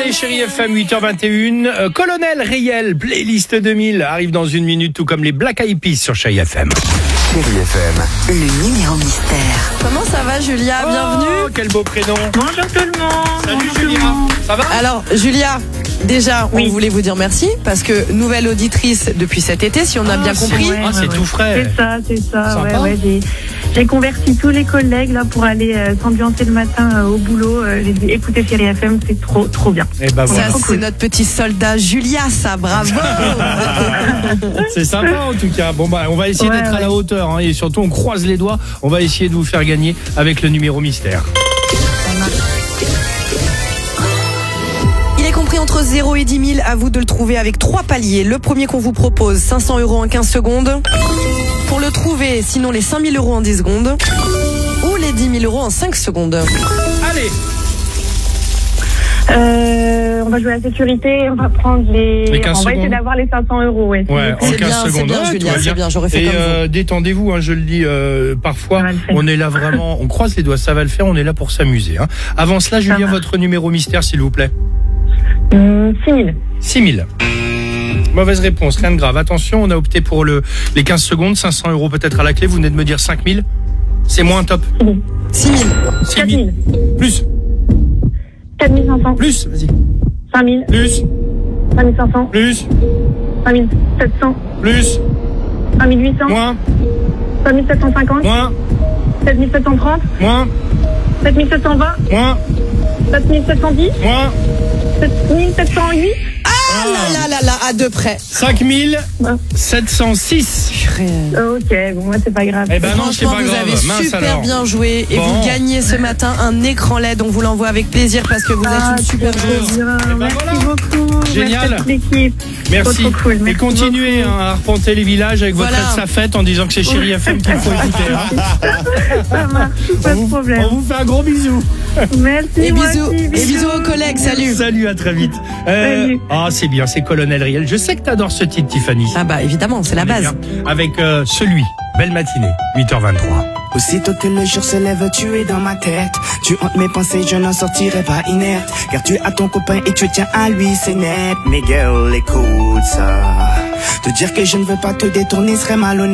Allez, chérie FM, 8h21. Colonel Riel, playlist 2000, arrive dans une minute, tout comme les Black Eyed Peas sur chérie FM. Chérie FM, Le numéro mystère. Comment ça va, Julia? Bienvenue. Oh, quel beau prénom. Bonjour tout le monde. Salut Bonjour tout le Julia. monde. Ça va? Alors, Julia, déjà, Oui. on voulait vous dire merci parce que nouvelle auditrice depuis cet été, si on a bien compris. c'est tout frais. C'est ça. Sympa. Ouais, j'ai converti tous les collègues là pour aller s'ambiancer le matin au boulot. J'ai dit écoutez Chérie FM, c'est trop bien. Et bah voilà. Ça, c'est notre petit soldat Julia, ça, bravo. C'est sympa en tout cas. Bon bah on va essayer Ouais, d'être à la hauteur hein, et surtout on croise les doigts. On va essayer de vous faire gagner avec le numéro mystère. Il est compris entre 0 et 10 000. À vous de le trouver avec 3 paliers. Le premier qu'on vous propose, 500 € en 15 secondes. Pour le trouver, sinon les 5 000 € en 10 secondes. Ou les 10 000 € en 5 secondes. Allez. On va jouer à la sécurité. On va prendre les 15 on va essayer secondes. d'avoir les 500 €. Ouais. Ouais, en C'est 15 bien, c'est secondes. bien, Ouais, Julia, tout va c'est bien, j'aurais fait Et comme vous. détendez-vous, hein, je le dis parfois, Ça va le faire. on est là vraiment, on croise les doigts, ça va le faire, on est là pour s'amuser. Hein. Avant cela, Julia, marche. votre numéro mystère, s'il vous plaît. 6 000. 6 000. Mauvaise réponse, rien de grave. Attention, on a opté pour les 15 secondes, 500 € peut-être à la clé, vous venez de me dire 5 000. C'est moins top. 6 000. 6 4 000. 000. Plus, 4 500. plus, vas-y. 5 000. Plus, 5 500. plus, 5 700. plus, 5 800. moins, 5 750. moins, 7 730. moins, 7 720. moins, 7 710. moins. 7 708. Ah là là là là, à deux près. 5 706. Ok, bon, moi, c'est pas grave. Eh ben non, c'est Franchement, pas vous grave. avez Mince super alors. bien joué et Bon. vous gagnez ce matin un écran LED. On vous l'envoie avec plaisir parce que vous êtes une super joueuse. Bien. ben Merci voilà. beaucoup. Génial. Merci à toute l'équipe. Merci. Trop cool. Et Merci continuez beaucoup. hein, à arpenter les villages avec votre Voilà. aide sa fête en disant que c'est Chérie FM qu'il faut écouter. Hein. Ça marche, pas de problème. On vous fait un gros bisou. Merci. Et moi bisous. aussi, Et bisous aux collègues. Salut. Salut, à très vite. Salut. Ah, c'est bien, c'est Colonel Riel. Je sais que t'adores ce titre, Tiffany. Ah bah évidemment, c'est la On est base. bien. Avec celui, Belle matinée, 8h23. aussitôt que le jour se lève, tu es dans ma tête. Tu hantes mes pensées, je n'en sortirai pas inerte. Car tu as ton copain et tu tiens à lui, c'est net. Mais girl, écoute ça. Te dire que je ne veux pas te détourner serait malhonnête.